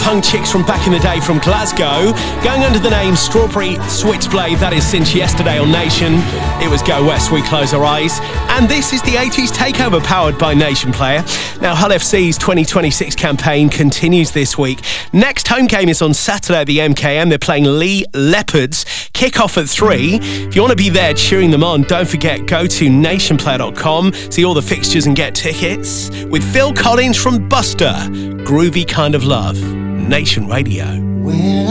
punk chicks from back in the day from Glasgow, going under the name Strawberry Switchblade. That is since yesterday on Nation. It was Go West, We Close Our Eyes. And this is the 80s Takeover powered by Nation Player. Now, Hull FC's 2026 campaign continues this week. Next home game is on Saturday at the MKM. They're playing Lee Leopards. Kick-off at 3. If you want to be there cheering them on, don't forget, go to nationplayer.com, see all the fixtures and get tickets. With Phil Collins from Buster, Groovy Kind of Love. Nation Radio.